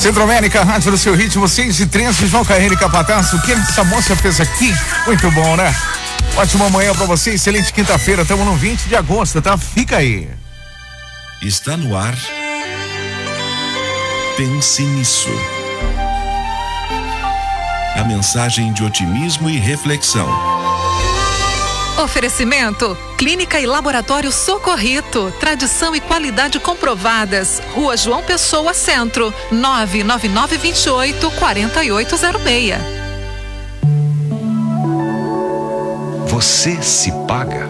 Centro América, rádio do seu ritmo, 6h13, João Carreiro e Capataz. O que essa moça fez aqui? Muito bom, né? Ótima manhã pra você, excelente quinta-feira, estamos no 20 de agosto, tá? Fica aí. Está no ar. Pense nisso. A mensagem de otimismo e reflexão. Oferecimento: Clínica e Laboratório Socorrito. Tradição e qualidade comprovadas. Rua João Pessoa, Centro. 99928-4806. Você se paga?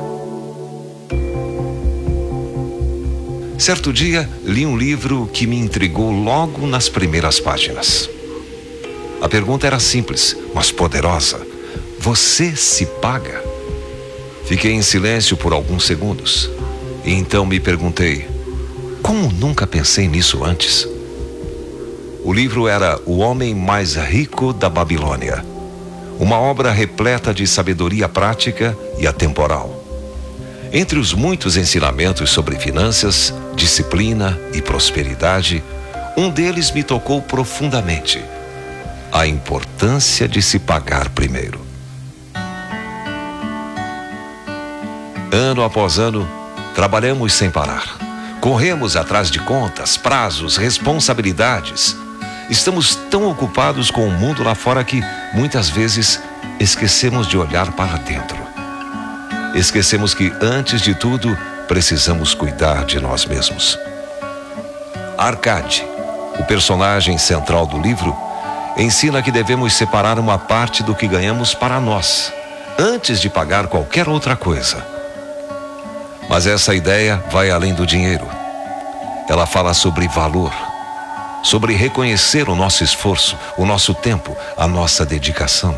Certo dia, li um livro que me intrigou logo nas primeiras páginas. A pergunta era simples, mas poderosa. Você se paga? Fiquei em silêncio por alguns segundos. E então me perguntei, como nunca pensei nisso antes? O livro era O Homem Mais Rico da Babilônia. Uma obra repleta de sabedoria prática e atemporal. Entre os muitos ensinamentos sobre finanças, disciplina e prosperidade, um deles me tocou profundamente: a importância de se pagar primeiro. Ano após ano, trabalhamos sem parar. Corremos atrás de contas, prazos, responsabilidades. Estamos tão ocupados com o mundo lá fora que, muitas vezes, esquecemos de olhar para dentro. Esquecemos que, antes de tudo, precisamos cuidar de nós mesmos. Arcade, o personagem central do livro, ensina que devemos separar uma parte do que ganhamos para nós, antes de pagar qualquer outra coisa. Mas essa ideia vai além do dinheiro. Ela fala sobre valor, sobre reconhecer o nosso esforço, o nosso tempo, a nossa dedicação.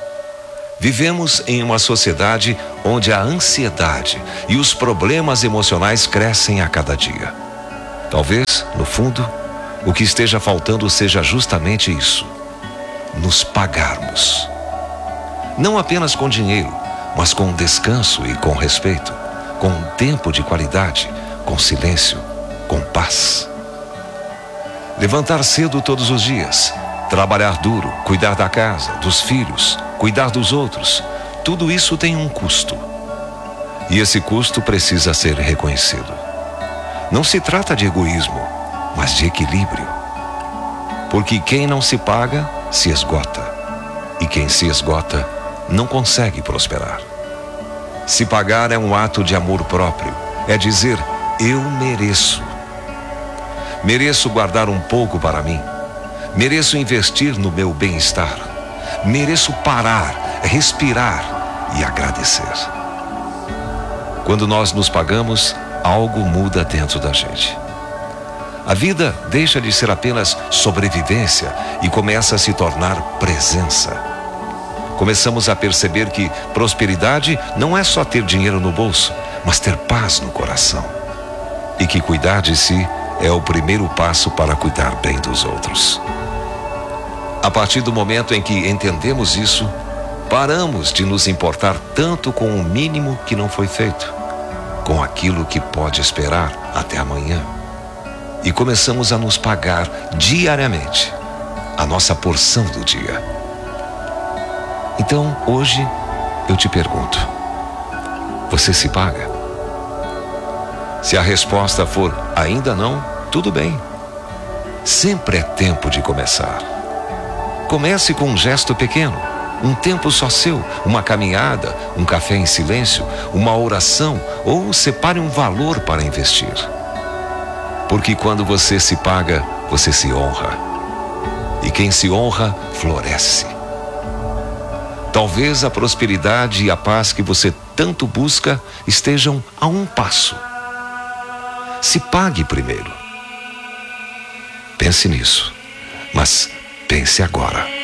Vivemos em uma sociedade onde a ansiedade e os problemas emocionais crescem a cada dia. Talvez, no fundo, o que esteja faltando seja justamente isso: nos pagarmos. Não apenas com dinheiro, mas com descanso e com respeito, com tempo de qualidade, com silêncio, com paz. Levantar cedo todos os dias, trabalhar duro, cuidar da casa, dos filhos, cuidar dos outros, tudo isso tem um custo. E esse custo precisa ser reconhecido. Não se trata de egoísmo, mas de equilíbrio. Porque quem não se paga, se esgota. E quem se esgota, não consegue prosperar. Se pagar é um ato de amor próprio. É dizer, eu mereço. Mereço guardar um pouco para mim. Mereço investir no meu bem-estar. Mereço parar, respirar e agradecer. Quando nós nos pagamos, algo muda dentro da gente. A vida deixa de ser apenas sobrevivência e começa a se tornar presença. Começamos a perceber que prosperidade não é só ter dinheiro no bolso, mas ter paz no coração. E que cuidar de si é o primeiro passo para cuidar bem dos outros. A partir do momento em que entendemos isso, paramos de nos importar tanto com o mínimo que não foi feito, com aquilo que pode esperar até amanhã. E começamos a nos pagar diariamente a nossa porção do dia. Então, hoje, eu te pergunto, você se paga? Se a resposta for ainda não, tudo bem. Sempre é tempo de começar. Comece com um gesto pequeno, um tempo só seu, uma caminhada, um café em silêncio, uma oração, ou separe um valor para investir. Porque quando você se paga, você se honra. E quem se honra, floresce. Talvez a prosperidade e a paz que você tanto busca estejam a um passo. Se pague primeiro. Pense nisso, mas pense agora.